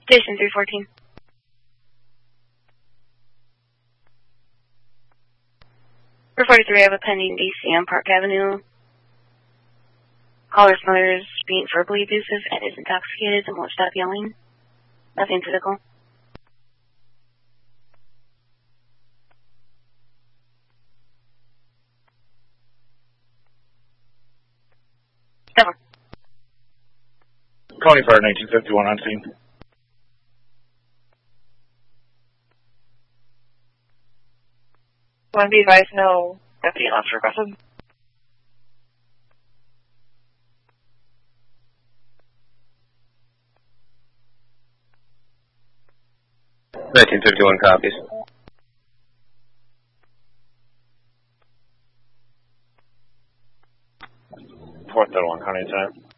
Station 314. For 43, I have a pending DC on Park Avenue. Caller's mother is being verbally abusive and is intoxicated and won't stop yelling. Nothing physical. Never. County Fire 1951 on scene. Want to be advised, no deputy lost requested. (1951) copies. Fourth One County Center.